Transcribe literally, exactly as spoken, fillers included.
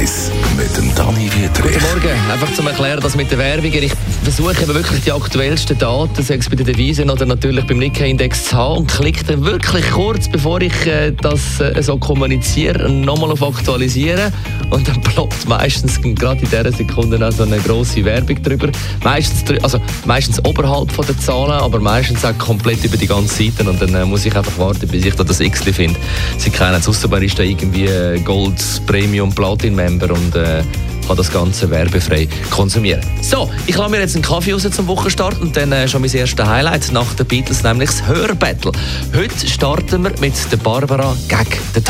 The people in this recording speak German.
eins mit dem Dani Dietrich. Guten Morgen. Einfach zum Erklären, dass mit der Werbung, ich versuche eben wirklich die aktuellsten Daten, sei es bei der Devise oder natürlich beim Nikkei-Index zu haben, und klicke dann wirklich kurz, bevor ich äh, das äh, so kommuniziere, nochmal auf Aktualisieren, und dann ploppt meistens gerade in dieser Sekunde auch so eine grosse Werbung drüber. Meistens, also meistens oberhalb von den Zahlen, aber meistens auch komplett über die ganze Seite, und dann äh, muss ich einfach warten, bis ich da das X finde. Sie kennen es, ausser man ist da irgendwie Gold, Premium, Platin-Member und äh, kann das Ganze werbefrei konsumieren. So, ich lasse mir jetzt einen Kaffee raus zum Wochenstart und dann äh, schon mein erstes Highlight nach den Beatles, nämlich das Hörbattle. Heute starten wir mit der Barbara gegen den Tom.